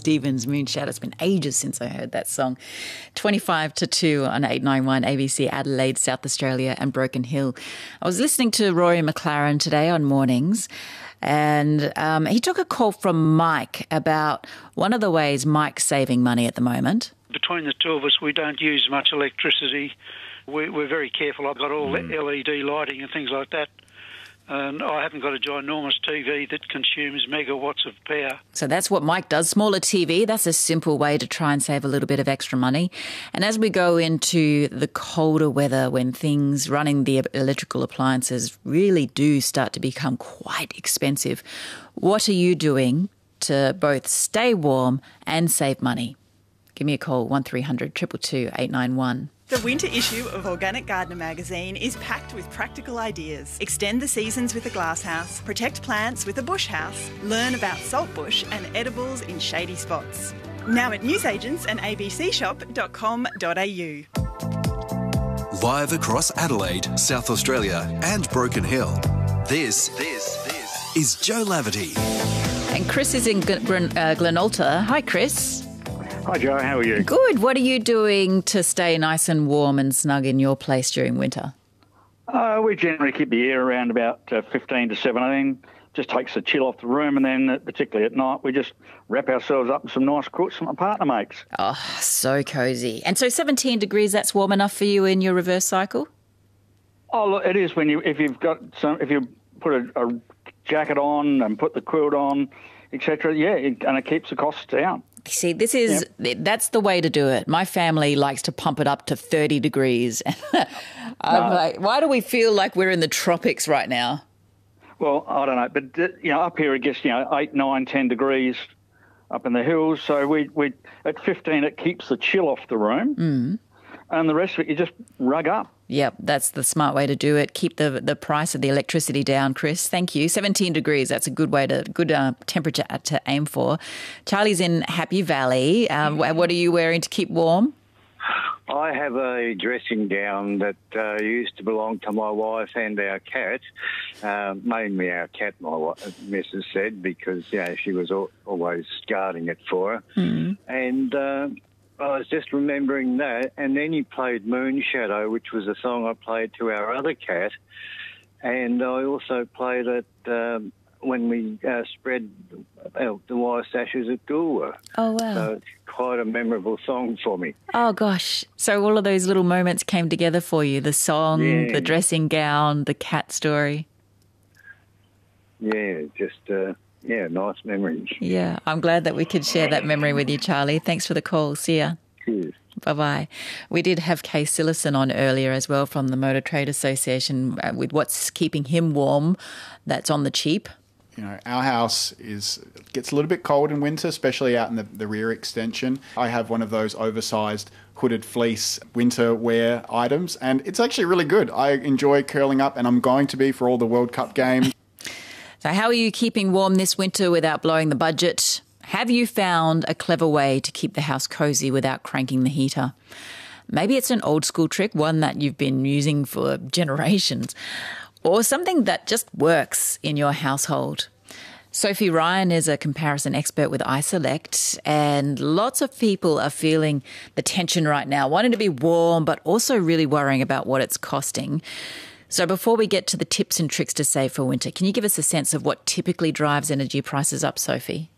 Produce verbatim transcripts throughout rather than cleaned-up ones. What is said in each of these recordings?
Stevens, Moonshadow. It's been ages since I heard that song. twenty-five to two on eight ninety-one A B C Adelaide, South Australia and Broken Hill. I was listening to Rory McLaren today on Mornings, and um, he took a call from Mike about one of the ways Mike's saving money at the moment. Between the two of us, we don't use much electricity. We, we're very careful. I've got all mm. L E D lighting and things like that. And I haven't got a ginormous T V that consumes megawatts of power. So that's what Mike does, smaller T V. That's a simple way to try and save a little bit of extra money. And as we go into the colder weather, when things running the electrical appliances really do start to become quite expensive, what are you doing to both stay warm and save money? Give me a call, one three hundred two two two eight nine one. The winter issue of Organic Gardener magazine is packed with practical ideas. Extend the seasons with a glasshouse, protect plants with a bush house, learn about saltbush and edibles in shady spots. Now at newsagents and a b c shop dot com dot a u. Live across Adelaide, South Australia and Broken Hill, this, this, this is Joe Laverty. And Chris is in Glen, uh, Glenalta. Hi, Chris. Hi, Joe. How are you? Good. What are you doing to stay nice and warm and snug in your place during winter? Uh, we generally keep the air around about uh, fifteen to seventeen. Just takes the chill off the room, and then, uh, particularly at night, we just wrap ourselves up in some nice quilts that my partner makes. Oh, so cosy. And so seventeen degrees, that's warm enough for you in your reverse cycle? Oh, look, it is when you if you've got some if you put a, a jacket on and put the quilt on, et cetera. Yeah, it, and it keeps the costs down. See, this is, yep. that's the way to do it. My family likes to pump it up to thirty degrees. I'm no. like, why do we feel like we're in the tropics right now? Well, I don't know. But, you know, up here it gets, you know, eight, nine, ten degrees up in the hills. So we, we at fifteen, it keeps the chill off the room. Mm. And the rest of it, you just rug up. Yep, that's the smart way to do it. Keep the the price of the electricity down, Chris. Thank you. seventeen degrees, that's a good way to, good uh, temperature to aim for. Charlie's in Happy Valley. Um, what are you wearing to keep warm? I have a dressing gown that uh, used to belong to my wife and our cat, uh, mainly our cat, my wife, Missus said, because, you know, she was al- always guarding it for her. Mm. And Uh, I was just remembering that, and then you played Moonshadow, which was a song I played to our other cat, and I also played it um, when we uh, spread uh, the wire sashes at Goolwa. Oh, wow. So it's quite a memorable song for me. Oh, gosh. So all of those little moments came together for you, the song, yeah. the dressing gown, the cat story. Yeah, just... Uh, Yeah, nice memories. Yeah, I'm glad that we could share that memory with you, Charlie. Thanks for the call. See ya. Cheers. Bye-bye. We did have Kay Sillison on earlier as well from the Motor Trade Association with what's keeping him warm. That's on the cheap. You know, our house is gets a little bit cold in winter, especially out in the, the rear extension. I have one of those oversized hooded fleece winter wear items, and it's actually really good. I enjoy curling up, and I'm going to be for all the World Cup games. So how are you keeping warm this winter without blowing the budget? Have you found a clever way to keep the house cosy without cranking the heater? Maybe it's an old school trick, one that you've been using for generations, or something that just works in your household. Sophie Ryan is a comparison expert with iSelect, and lots of people are feeling the tension right now, wanting to be warm, but also really worrying about what it's costing. So before we get to the tips and tricks to save for winter, can you give us a sense of what typically drives energy prices up, Sophie?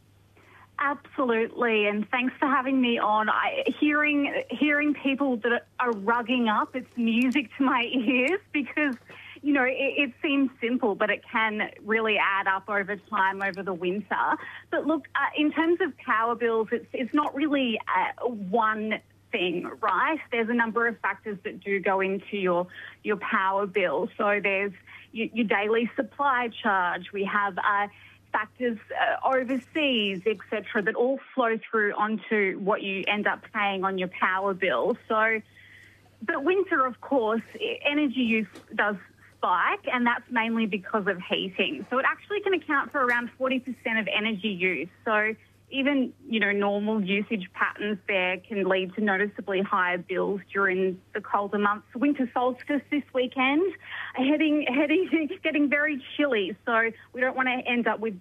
Absolutely, and thanks for having me on. I, hearing hearing people that are rugging up, it's music to my ears because, you know, it, it seems simple, but it can really add up over time over the winter. But look, uh, in terms of power bills, it's it's not really uh, one thing, right? There's a number of factors that do go into your your power bill. So there's your, your daily supply charge. We have uh, factors uh, overseas, et cetera, that all flow through onto what you end up paying on your power bill. So, but winter, of course, energy use does spike, and that's mainly because of heating. So it actually can account for around forty percent of energy use. So even, you know, normal usage patterns there can lead to noticeably higher bills during the colder months. Winter solstice this weekend, heading, heading, getting very chilly. So we don't want to end up with